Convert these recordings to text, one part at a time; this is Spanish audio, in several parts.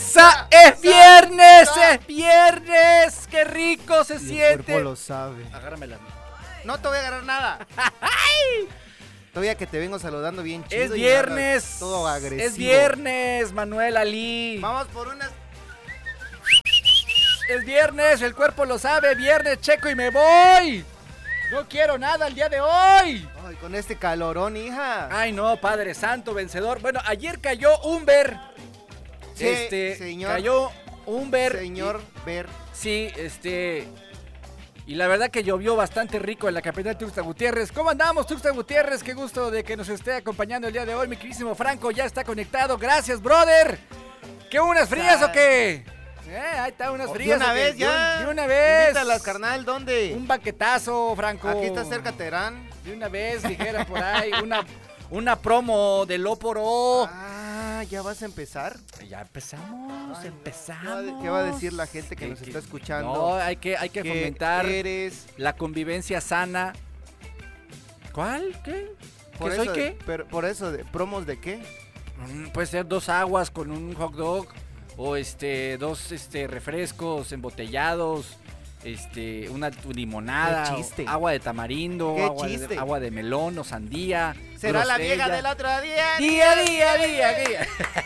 ¡Es viernes! ¡Es viernes! ¡Qué rico se siente! El cuerpo lo sabe. Agárramela. No te voy a agarrar nada. Todavía que te vengo saludando bien chido. Es viernes. Todo agresivo. Es viernes, Manuel Ali. Vamos por unas. Es viernes, el cuerpo lo sabe. Viernes, Checo, y me voy. No quiero nada el día de hoy. Ay, con este calorón, hija. Ay, no, Padre Santo, vencedor. Bueno, ayer cayó Humber. Sí, señor. Cayó Humber. Señor Ver. Sí, y la verdad que llovió bastante rico en la capital Tuxtla Gutiérrez. ¿Cómo andamos, Tuxtla Gutiérrez? Qué gusto de que nos esté acompañando el día de hoy. Mi queridísimo Franco ya está conectado. Gracias, brother. ¿Qué, unas frías o qué? Ahí está, unas frías. De una vez ya. De una vez. Invítalas, carnal, ¿dónde? Un baquetazo, Franco. Aquí está cerca Terán. De una vez, dijera por ahí. Una promo de Lo por O. Ah, ¿ya vas a empezar? Ya empezamos, Ay, empezamos. ¿Qué va a decir la gente que nos está escuchando? No, hay que fomentar eres... la convivencia sana. ¿Cuál? ¿Qué? Por ¿Qué eso soy qué? Pero por eso, ¿promos de qué? Puede ser 2 aguas con un hot dog. O 2 refrescos embotellados. Una limonada. Qué chiste. Agua de tamarindo. Qué agua de melón o sandía. Será la grosella. vieja del otro día. Día.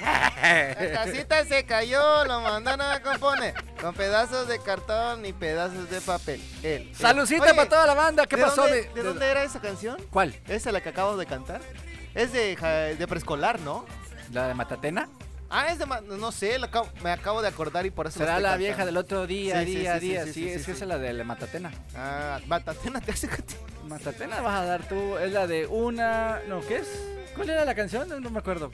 La casita se cayó, lo mandaron a componer con pedazos de cartón y pedazos de papel. Salucita Oye, para toda la banda. ¿Qué pasó? ¿De dónde era esa canción? ¿Cuál? ¿Esa la que acabo de cantar? Es de preescolar, ¿no? ¿La de Matatena? Ah, es de... No sé, me acabo de acordar y por eso Será estoy la cantando. vieja del otro día, Sí, día. sí, Es que esa es la de la Matatena. Ah, Matatena te hace... Matatena vas a dar tú. Es la de una... No, ¿qué es? ¿Cuál era la canción? No me acuerdo.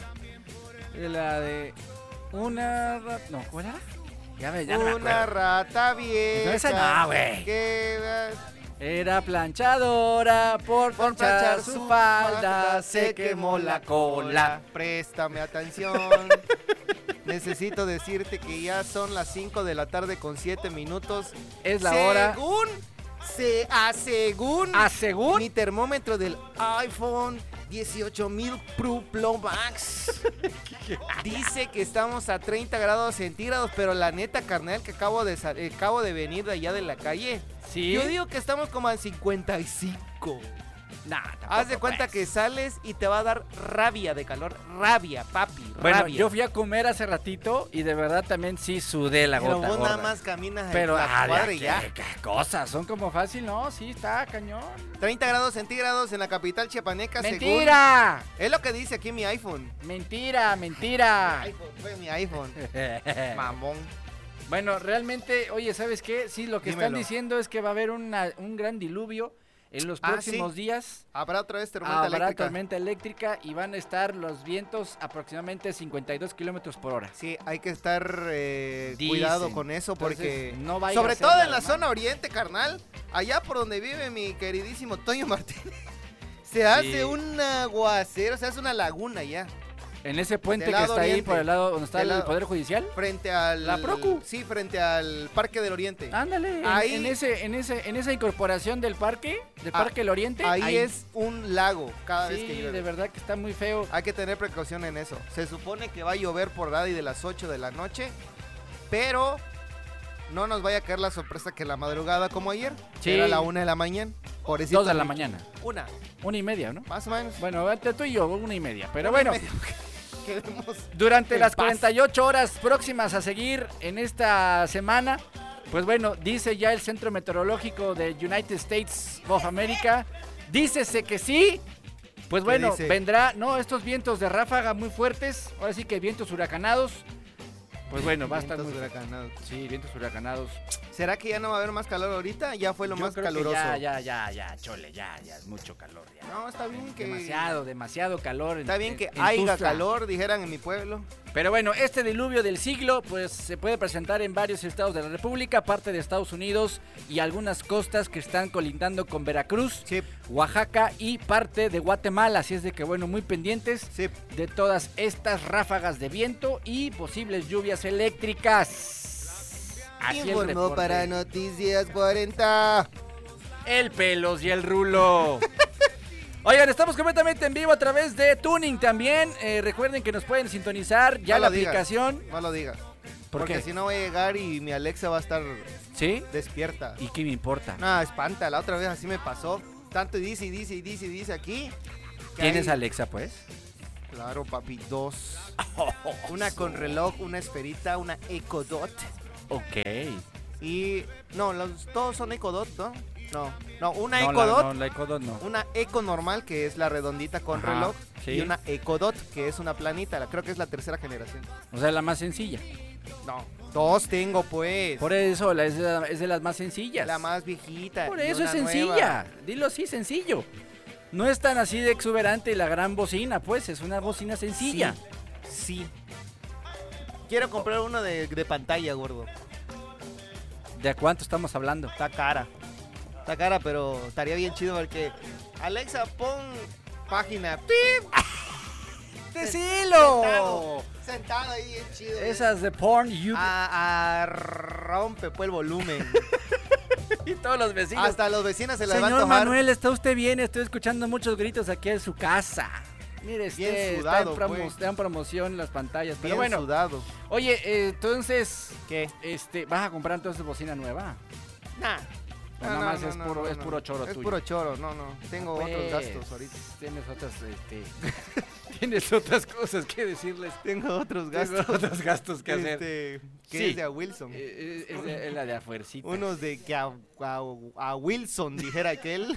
La de una... No, ¿cuál era? Ya no me Una acuerdo. rata vieja. No, esa no, güey. Que... Era planchadora por planchar su falda, se quemó la cola. Préstame atención. Necesito decirte que ya son las 5 de la tarde con 7 minutos. Es la hora. Según mi termómetro del iPhone 18,000 Pro Max dice que estamos a 30 grados centígrados, pero la neta, carnal, que acabo de venir de allá de la calle. Sí. Yo digo que estamos como a 55. Nah, Haz de cuenta que sales y te va a dar rabia de calor. Rabia, papi, bueno, rabia. yo fui a comer hace ratito y de verdad también sí sudé la Pero gota vos gorda. nada más caminas Pero en la cuadra y ya. ¿qué cosas? Son como fácil, ¿no? Sí, está cañón. 30 grados centígrados en la capital chiapaneca. ¡Mentira! Según... Es lo que dice aquí mi iPhone. ¡Mentira! Mi iPhone, fue mi iPhone. Mamón. Bueno, realmente, oye, ¿sabes qué? Sí, lo que están Dímelo. diciendo es que va a haber un gran diluvio en los próximos días. Habrá otra vez tormenta Habrá eléctrica. tormenta eléctrica y van a estar los vientos aproximadamente 52 kilómetros por hora. Sí, hay que estar Dicen. cuidado con eso porque... Entonces, no vaya sobre a ser todo la en la de zona oriente, carnal. Allá por donde vive mi queridísimo Toño Martínez. Se hace un aguacero, se hace una laguna ya. En ese puente Del que lado está ahí oriente. por el lado donde está Del el lado- Poder Judicial. Frente al... ¿La Procu? Sí, frente al Parque del Oriente. Ándale, Ahí- en esa incorporación del Parque del Oriente. Ahí es un lago cada vez que Sí, llueve. de verdad que está muy feo. Hay que tener precaución en eso. Se supone que va a llover por ahí de las 8 de la noche, pero no nos vaya a caer la sorpresa que la madrugada como ayer, Sí. era la 1 de la mañana. Por 2 de la mañana. 1:30, ¿no? más o menos. Bueno, entre tú y yo, 1:30. Pero 1:30. bueno, Quedemos durante en las paz. 48 horas próximas a seguir en esta semana, pues bueno, dice ya el Centro Meteorológico de United States of America, dícese que sí. Pues bueno, dice? vendrá, estos vientos de ráfaga muy fuertes, ahora sí que vientos huracanados. Pues bueno, va a estar muy Vientos huracanados. Sí, vientos huracanados. ¿Será que ya no va a haber más calor ahorita? Ya fue lo Yo más creo que caluroso. Ya, chole, ya es mucho calor ya. No, está bien que... Demasiado calor. Está bien que en haya Tuxtla. calor, dijeran en mi pueblo. Pero bueno, este diluvio del siglo pues se puede presentar en varios estados de la República, parte de Estados Unidos y algunas costas que están colindando con Veracruz, Sí, Oaxaca y parte de Guatemala. Así es de que bueno, muy pendientes sí. de todas estas ráfagas de viento y posibles lluvias eléctricas. Así el Informó reporte. para Noticias 40. El Pelos y el Rulo. Oigan, estamos completamente en vivo a través de Tuning también. Recuerden que nos pueden sintonizar ya No la lo digas. aplicación. No lo digas. ¿Por Porque qué? si no voy a llegar y mi Alexa va a estar ¿Sí? despierta. ¿Y qué me importa? No, espanta, la otra vez así me pasó. Tanto dice y dice y dice y dice aquí. que ¿Tienes ahí- Alexa, pues? Claro, papi, 2. Una con reloj, una esferita, una Echo Dot. Ok. Y no, todos son Echo Dot, ¿no? No, una No, Echo Dot, no, la Echo Dot no. una Echo normal, que es la redondita con Ajá, reloj, sí. y una Echo Dot, que es una planita. Creo que es la tercera generación. O sea, la más sencilla. No, 2 tengo, pues. Por eso, es de las más sencillas. La más viejita. Por y eso es una sencilla. nueva. Dilo así, sencillo. No es tan así de exuberante la gran bocina, pues. Es una bocina sencilla. Sí. Quiero comprar uno de pantalla, gordo. ¿De a cuánto estamos hablando? Está cara. Está cara, pero estaría bien chido porque... Alexa, pon página. ¡Pip! ¡Decilo! Sentado ahí, bien chido. Esas de porn you... Rompe pues el volumen. y todos los vecinos. Hasta los vecinos se les van a Señor antojar. Manuel, ¿está usted bien? Estoy escuchando muchos gritos aquí en su casa. Mire, Bien este, sudado, está pues. está en promoción en las pantallas. Pero Bien bueno, sudado. oye, entonces, ¿Qué? ¿vas a comprar entonces bocina nueva? Nah. O nada más es puro choro Es tuyo. puro choro, no. Tengo Ah, otros pues, gastos ahorita. Tienes otras, tienes otras cosas que decirles. Tengo otros Tengo gastos. otros gastos que hacer. Que Sí. es de a Wilson. Es la de afuercita. Unos de que a Wilson dijera aquel.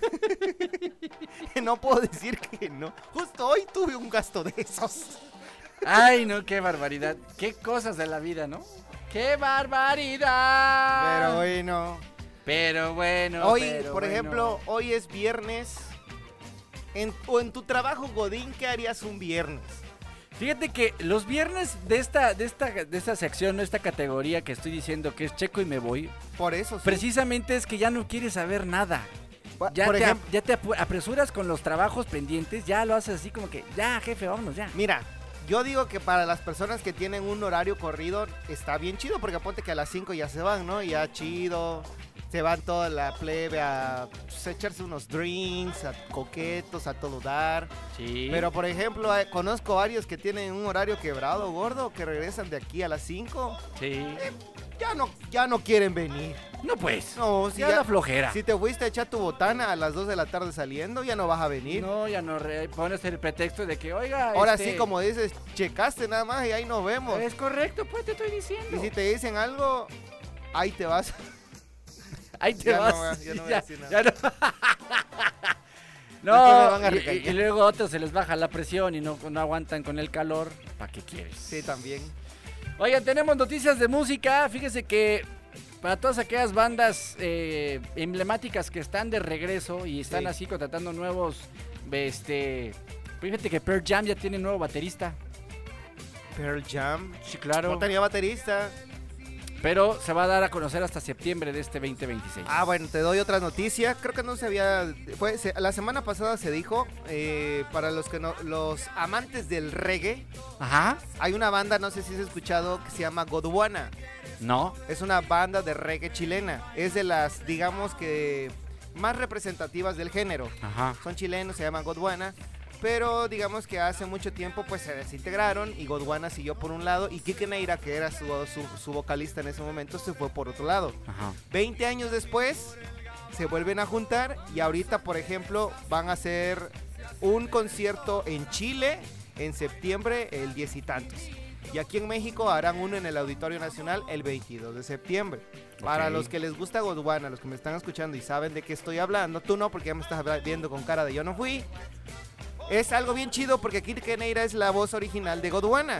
No puedo decir que no. Justo hoy tuve un gasto de esos. Ay, no, qué barbaridad. Qué cosas de la vida, ¿no? ¡Qué barbaridad! Pero bueno. Pero bueno. Hoy, pero por bueno. ejemplo, hoy es viernes. O en tu trabajo, Godín, ¿qué harías un viernes? Fíjate que los viernes de esta sección, de esta categoría que estoy diciendo que es Checo y me voy, Por eso, sí. precisamente es que ya no quieres saber nada. Ya, Por ejemplo, ya te apresuras con los trabajos pendientes, ya lo haces así como que, ya jefe, vámonos ya. mira, yo digo que para las personas que tienen un horario corrido está bien chido, porque aponte que a las 5 ya se van, ¿no? Ya chido. Se van toda la plebe a pues, echarse unos drinks, a coquetos, a todo dar. Sí. Pero, por ejemplo, conozco varios que tienen un horario quebrado, gordo, que regresan de aquí a las 5. Sí. Ya no quieren venir. No pues. No, si ya ya- da flojera. Si te fuiste a echar tu botana a las 2 de la tarde saliendo, ya no vas a venir. No, ya no pones el pretexto de que, oiga, Ahora sí, como dices, checaste nada más y ahí nos vemos. es correcto, pues te estoy Y diciendo. si te dicen algo, ahí te vas. Ahí te Ya no vas. voy- ya no voy a decir nada. ya no. Después me No, van a y regañar. luego a otros se les baja la presión y no aguantan con el calor. ¿Para qué quieres? Sí, también. Oigan, tenemos noticias de música. Fíjese que para todas aquellas bandas emblemáticas que están de regreso y están Sí. así contratando nuevos, fíjate que Pearl Jam ya tiene nuevo baterista. Pearl Jam. Sí, claro. No tenía baterista. Pero se va a dar a conocer hasta septiembre de este 2026. Ah, bueno, te doy otra noticia. Creo que no se había. La semana pasada se dijo, para los que no, los amantes del reggae, Ajá. hay una banda, no sé si has escuchado, que se llama Godwana. No. Es una banda de reggae chilena. Es de las, digamos que, más representativas del género. Ajá. Son chilenos, se llaman Godwana. Pero digamos que hace mucho tiempo pues se desintegraron y Godwana siguió por un lado y Kike Neira, que era su vocalista en ese momento, se fue por otro lado. Ajá. 20 años después se vuelven a juntar y ahorita, por ejemplo, van a hacer un concierto en Chile en septiembre, el 10 y tantos. Y aquí en México harán uno en el Auditorio Nacional el 22 de septiembre. Para Ok. los que les gusta Godwana, los que me están escuchando y saben de qué estoy hablando, tú no, porque ya me estás viendo con cara de yo no fui. Es algo bien chido porque Kike Neira es la voz original de Godwana.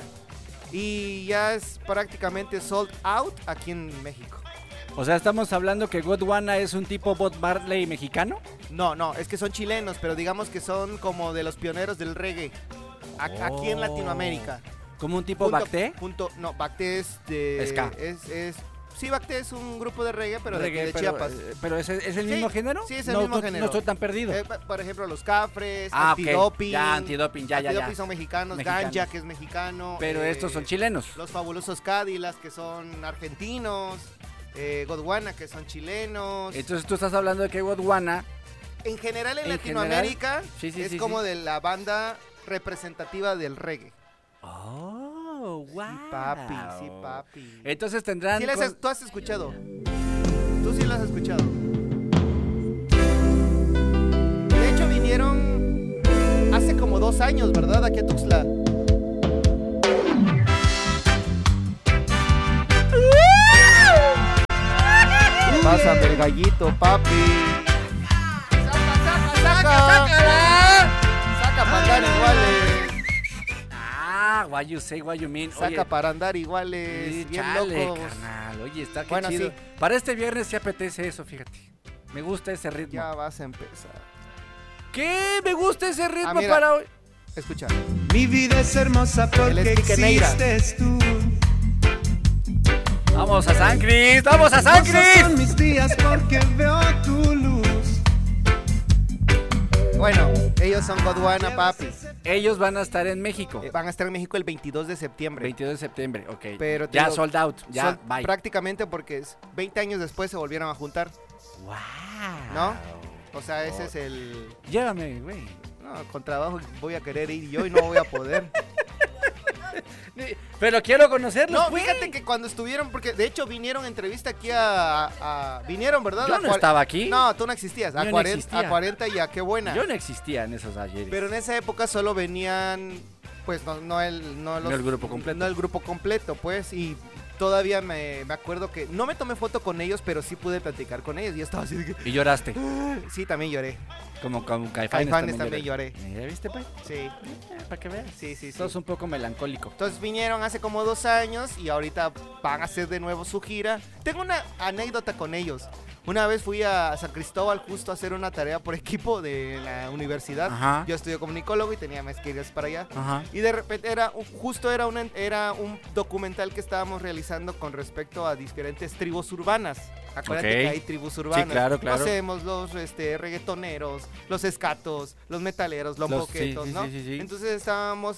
Y ya es prácticamente sold out aquí en México. O sea, estamos hablando que Godwana es un tipo Bob Marley mexicano. No, es que son chilenos, pero digamos que son como de los pioneros del reggae. Aquí en Oh. Latinoamérica. Como un tipo Bacté. No, Bacté es de... Ska. Sí, Bacté es un grupo de reggae, pero de, aquí de Reggae, Chiapas. pero ¿es el Sí, mismo género? sí, es el No, mismo no, género. No estoy tan perdido. Por ejemplo, los Cafres, Ah, ok. Antidoping. Ya, Antidoping, ya. Antidoping son mexicanos, Mexicanos. Ganja, que es mexicano. Pero estos son chilenos. Los fabulosos Cádilas, que son argentinos. Godwana, que son chilenos. Entonces tú estás hablando de que Godwana. En general en En Latinoamérica general, sí, es sí, como sí. de la banda representativa del reggae. Oh, wow. Sí, papi, sí, papi. Entonces tendrán... Sí ¿tú has escuchado? Tú sí lo has escuchado. De hecho, vinieron hace como 2 años, ¿verdad? Aquí a Tuxtla. Pásame el gallito, papi. Saca para andar iguales. What you say, what you mean. Saca para andar iguales. Sí, Bien chale, locos. carnal. Oye, está Bueno, chido. sí. Para este viernes sí apetece eso, fíjate. Me gusta ese ritmo. Ya vas a empezar. ¿Qué? Me gusta ese ritmo mira. para hoy. Escucha. Mi vida es hermosa porque Él es Quique Neira. existes tú. Vamos a San Cris, vamos a San Hermosos Cris. son mis días porque veo tu luz. Bueno, ellos son Godwana, papi. Ellos van a estar en México. Van a estar en México el 22 de septiembre. 22 de septiembre, ok. Pero te ya digo, sold out, ya, bye. Prácticamente porque 20 años después se volvieron a juntar, Wow. ¿no? O sea, ese es el... Llévame, güey. No, con trabajo voy a querer ir yo y no voy a poder. Pero quiero conocerlos, No, güey. fíjate que cuando estuvieron, porque de hecho vinieron a entrevista aquí vinieron, ¿verdad? Yo no estaba aquí. No, tú no existías. Yo no existía. A 40 y a Qué Buena. Yo no existía en esos ayeres. Pero en esa época solo venían, pues no el grupo completo. No el grupo completo, pues, y todavía me acuerdo que no me tomé foto con ellos, pero sí pude platicar con ellos y estaba así de que... Y lloraste. Sí, también lloré. Como Caifanes Caifanes también también lloré. ¿Ya viste, pues? Sí, Para que veas. sí, sí, sí. Sos un poco melancólico. Entonces vinieron hace como 2 años y ahorita van a hacer de nuevo su gira. Tengo una anécdota con ellos. Una vez fui a San Cristóbal justo a hacer una tarea por equipo de la universidad. Ajá. Yo estudio comunicólogo y tenía más que ir para allá. Ajá. Y de repente era un documental que estábamos realizando con respecto a diferentes tribus urbanas. Acuérdate Ok. que hay tribus urbanas. Sí, claro, claro. Conocemos los reggaetoneros, los escatos, los metaleros, los boquetos, sí, ¿no? sí. Entonces estábamos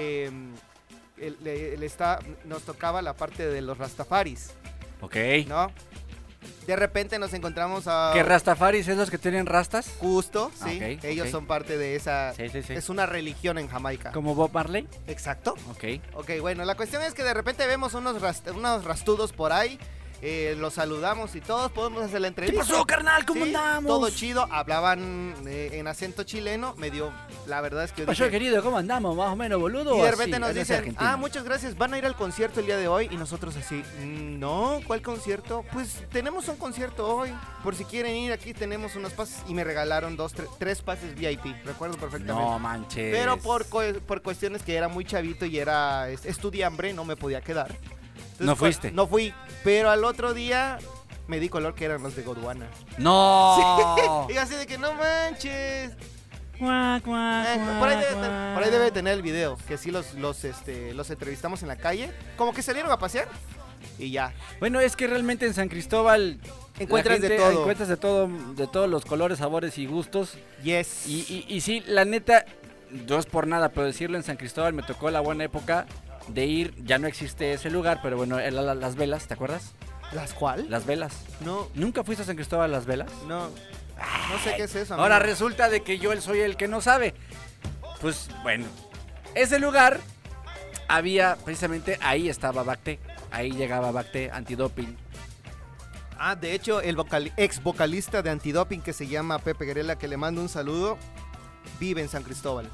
nos tocaba la parte de los rastafaris, Ok. ¿no? De repente nos encontramos a... ¿Que Rastafaris es los que tienen rastas? Justo, sí. Ok, Ellos ok. son parte de esa... Sí. Es una religión en Jamaica. ¿Como Bob Marley? Exacto. Ok. Ok, bueno, la cuestión es que de repente vemos unos rastudos por ahí. Los saludamos y todos podemos hacer la entrevista. ¿Qué pasó, carnal? ¿Cómo Sí, andamos? todo chido, hablaban en acento chileno, la verdad es que yo Pasó, dije, querido, ¿cómo andamos? ¿Más o menos, boludo? y de ¿O repente así? nos Eres dicen, argentino. muchas gracias, van a ir al concierto el día de hoy. Y nosotros así, no, ¿cuál concierto? Pues tenemos un concierto hoy, por si quieren ir, aquí tenemos unos pases. Y me regalaron 3 pases VIP, recuerdo perfectamente. No manches. Pero por cuestiones que era muy chavito y era estudiambre, no me podía quedar. Entonces, ¿No fuiste? No fui, pero al otro día me di color que eran los de Godwana. ¡No! Y así de que no manches. Cuac, cuac, Por ahí cuac. debe tener el video, que sí los entrevistamos en la calle, como que salieron a pasear y ya. Bueno, es que realmente en San Cristóbal Encuentras la de gente todo. Encuentras de todo, de todos los colores, sabores y gustos. Yes. Y sí, la neta, no es por nada, pero decirlo, en San Cristóbal me tocó la buena época de ir, ya no existe ese lugar, pero bueno, era Las Velas, ¿te acuerdas? ¿Las cuál? Las Velas. No, ¿Nunca fuiste a San Cristóbal a Las Velas? no sé qué es eso. Ahora amigo. resulta de que yo soy el que no sabe. Pues bueno, ese lugar había, precisamente ahí estaba Bacté, ahí llegaba Bacté, antidoping. De hecho, el ex vocalista de Antidoping, que se llama Pepe Guerrela, que le mando un saludo, vive en San Cristóbal.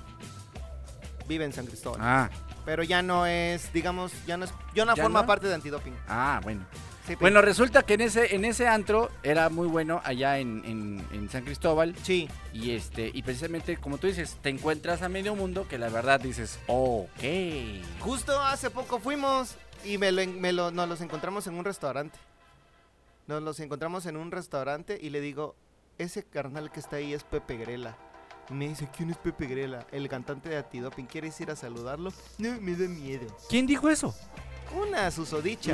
Ah, Pero ya no es, digamos, ya no forma no? parte de Antidoping. bueno. Sí, Bueno, resulta que en ese antro era muy bueno allá en San Cristóbal. sí. Y precisamente, como tú dices, te encuentras a medio mundo que la verdad dices, ok. Justo hace poco fuimos y nos los encontramos en un restaurante. Y le digo, ese carnal que está ahí es Pepe Grela. Y me dice, ¿quién es Pepe Grela? El cantante de Antidoping. ¿Quieres ir a saludarlo? No, me da miedo. ¿Quién dijo eso? Una susodicha.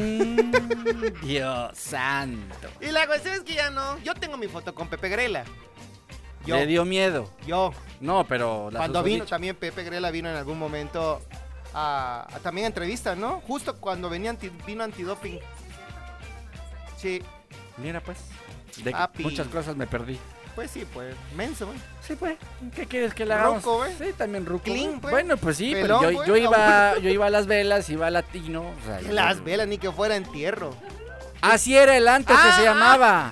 Dios santo. Y la cuestión es que ya no. Yo tengo mi foto con Pepe Grela. Yo. Le dio miedo. Yo. No, pero Cuando susodicha. vino también Pepe Grela vino en algún momento también a entrevista, ¿no? Justo cuando vino Antidoping. Sí. Mira pues, de Papi. muchas cosas me perdí. Pues sí, pues. Menso, güey. Sí, pues. ¿Qué quieres que le hagamos? Ruco, güey. Sí, también ruco. Clean, pues. Bueno, pues sí, Pelón, pero güey. yo iba a Las Velas, iba a Latino. O sea, Las Velas, ni que fuera entierro. Así era el antes que se llamaba.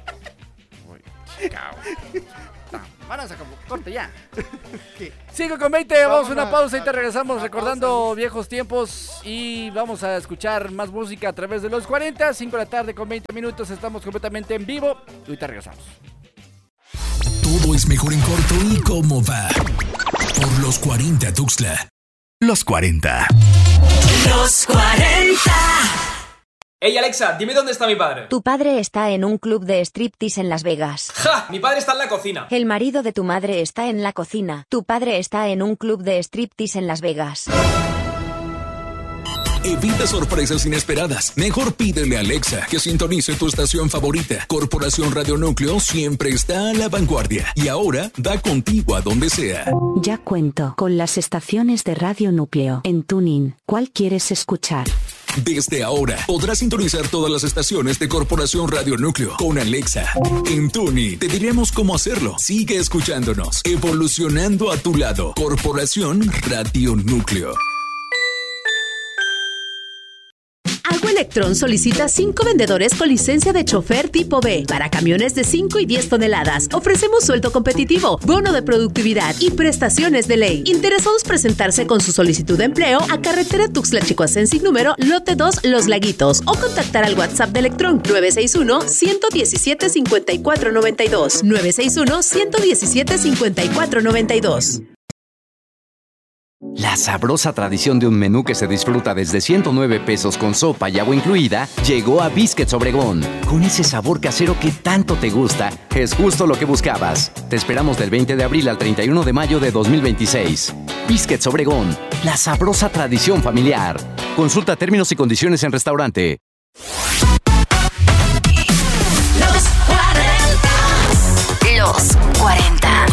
Vamos a corte ya. 5:20, vamos a una pausa y te regresamos recordando viejos tiempos y vamos a escuchar más música a través de los 40, 5 de la tarde con 20 minutos, estamos completamente en vivo y ahorita regresamos. Todo es mejor en corto y cómo va. Por los 40 Tuxtla. Los 40. Los 40. Ey Alexa, dime dónde está mi padre. Tu padre está en un club de striptease en Las Vegas. ¡Ja! Mi padre está en la cocina. El marido de tu madre está en la cocina. Tu padre está en un club de striptease en Las Vegas. Evita sorpresas inesperadas. Mejor pídele a Alexa que sintonice tu estación favorita. Corporación Radio Núcleo siempre está a la vanguardia. Y ahora da contigo a donde sea. Ya cuento con las estaciones de Radio Núcleo en TuneIn. ¿Cuál quieres escuchar? Desde ahora podrás sintonizar todas las estaciones de Corporación Radio Núcleo con Alexa. En TuneIn te diremos cómo hacerlo. Sigue escuchándonos, evolucionando a tu lado. Corporación Radio Núcleo. Agua Electrón solicita 5 vendedores con licencia de chofer tipo B para camiones de 5 y 10 toneladas. Ofrecemos sueldo competitivo, bono de productividad y prestaciones de ley. Interesados presentarse con su solicitud de empleo a carretera Tuxtla-Chicoacensic número lote 2 Los Laguitos o contactar al WhatsApp de Electrón 961-117-5492. 961-117-5492. La sabrosa tradición de un menú que se disfruta desde 109 pesos con sopa y agua incluida llegó a Biscuits Obregón. Con ese sabor casero que tanto te gusta, es justo lo que buscabas. Te esperamos del 20 de abril al 31 de mayo de 2026. Biscuits Obregón, la sabrosa tradición familiar. Consulta términos y condiciones en restaurante. Los 40. Los 40.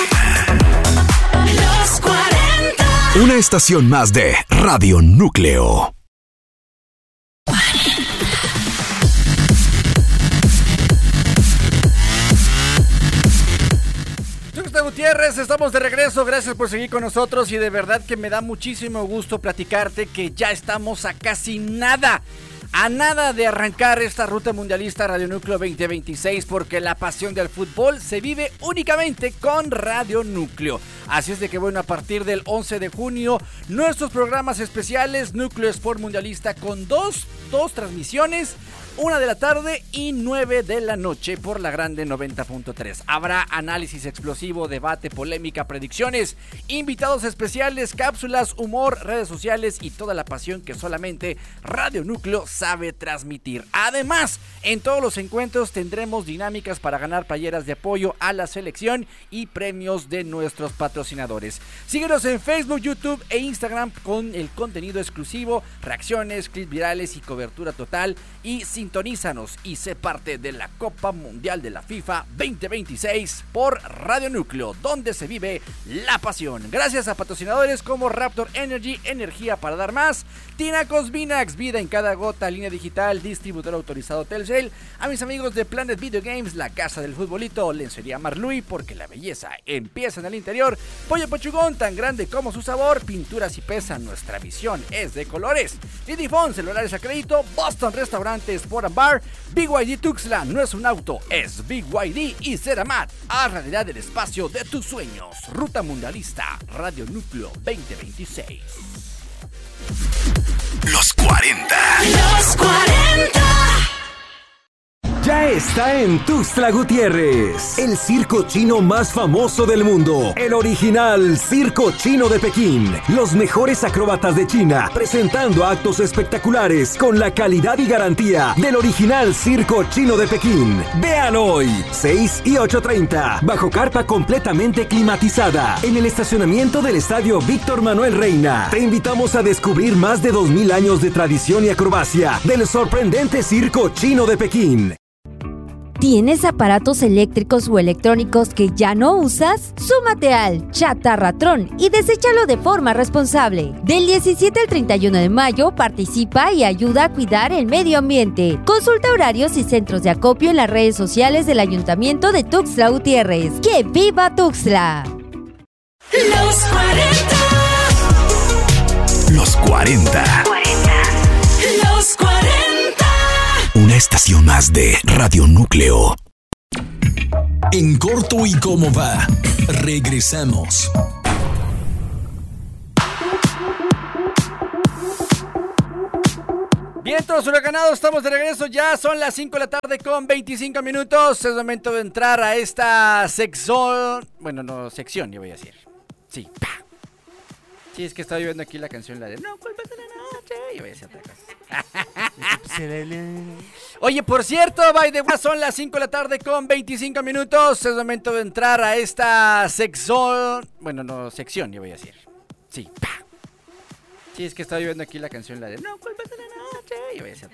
Los 40. Una estación más de Radio Núcleo. Tuxtla Gutiérrez, estamos de regreso, gracias por seguir con nosotros y de verdad que me da muchísimo gusto platicarte que ya estamos a casi nada. A nada de arrancar esta ruta mundialista Radio Núcleo 2026 porque la pasión del fútbol se vive únicamente con Radio Núcleo. Así es de que bueno, a partir del 11 de junio, nuestros programas especiales Núcleo Sport Mundialista con dos transmisiones, 1 de la tarde y 9 de la noche por la grande 90.3. Habrá análisis explosivo, debate, polémica, predicciones, invitados especiales, cápsulas, humor, redes sociales y toda la pasión que solamente Radio Núcleo sabe transmitir. Además, en todos los encuentros tendremos dinámicas para ganar playeras de apoyo a la selección y premios de nuestros patrocinadores. Síguenos en Facebook, YouTube e Instagram con el contenido exclusivo, reacciones, clips virales y cobertura total. Y sintonízanos y sé parte de la Copa Mundial de la FIFA 2026 por Radio Núcleo, donde se vive la pasión. Gracias a patrocinadores como Raptor Energy, energía para dar más, Tinacos Vinax, vida en cada gota, línea digital, distribuidor autorizado Telcel, a mis amigos de Planet Video Games, la casa del futbolito, lencería Marluy, porque la belleza empieza en el interior, Pollo Pachugón, tan grande como su sabor, pinturas y pesa, nuestra visión es de colores, Didifone, celulares a crédito, Boston Restaurante Sport and Bar, BYD Tuxtla, no es un auto, es BYD y Ceramat, a realidad el espacio de tus sueños, Ruta Mundialista, Radio Núcleo 2026. Los 40. Los 40. Ya está en Tuxtla Gutiérrez, el circo chino más famoso del mundo, el original Circo Chino de Pekín. Los mejores acróbatas de China, presentando actos espectaculares con la calidad y garantía del original Circo Chino de Pekín. Vean hoy, 6 y 8:30, bajo carpa completamente climatizada, en el estacionamiento del Estadio Víctor Manuel Reina. Te invitamos a descubrir más de 2000 años de tradición y acrobacia del sorprendente Circo Chino de Pekín. ¿Tienes aparatos eléctricos o electrónicos que ya no usas? Súmate al Chatarratrón y deséchalo de forma responsable. Del 17 al 31 de mayo participa y ayuda a cuidar el medio ambiente. Consulta horarios y centros de acopio en las redes sociales del Ayuntamiento de Tuxtla Gutiérrez. ¡Que viva Tuxtla! Los 40. Los 40. Los 40. Una estación más de Radio Núcleo. En corto y cómo va, regresamos. Vientos huracanados, estamos de regreso, ya son las 5 de la tarde con 25 minutos. Es momento de entrar a esta sección, sección, yo voy a decir. Sí, pa. Sí, es que estaba viendo aquí la canción, la de No culpes de la noche, yo voy a decir otra cosa. Oye, por cierto, by the way, son las 5 de la tarde con 25 minutos. Es momento de entrar a esta sección, sección, yo voy a decir. Sí, pa. Sí, es que estaba viendo aquí la canción, la de No culpes de la noche, yo voy a decir otra cosa.